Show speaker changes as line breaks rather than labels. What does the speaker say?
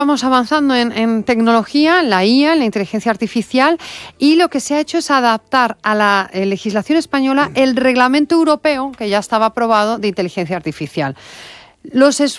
Vamos avanzando en tecnología, la IA, la inteligencia artificial, y lo que se ha hecho es adaptar a la legislación española el reglamento europeo, que ya estaba aprobado, de inteligencia artificial. Los